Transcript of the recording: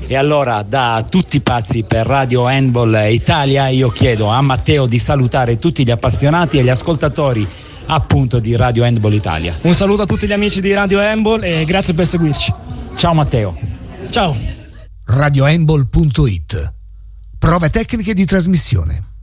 E allora, da tutti i pazzi per Radio Handball Italia, io chiedo a Matteo di salutare tutti gli appassionati e gli ascoltatori appunto di Radio Handball Italia. Un saluto a tutti gli amici di Radio Handball e grazie per seguirci. Ciao Matteo. Ciao. radiohandball.it. Prove tecniche di trasmissione.